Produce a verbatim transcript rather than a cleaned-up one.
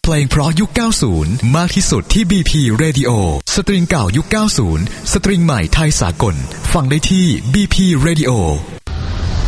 เพลงเพราะยุคเก้าสิบมากที่สุดที่ บี พี Radio สตริงเก่ายุคเก้าสิบสตริงใหม่ไทยสากลฟังได้ที่ บี พี Radio